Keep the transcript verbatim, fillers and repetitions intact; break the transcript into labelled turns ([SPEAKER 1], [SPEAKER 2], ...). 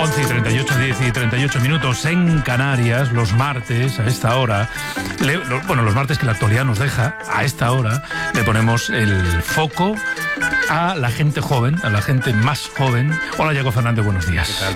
[SPEAKER 1] once y treinta y ocho, diez y treinta y ocho minutos en Canarias, los martes, a esta hora, le, lo, bueno, los martes que la actualidad nos deja, a esta hora, le ponemos el foco a la gente joven, a la gente más joven. Hola, Yago Fernández, buenos días.
[SPEAKER 2] ¿Qué tal,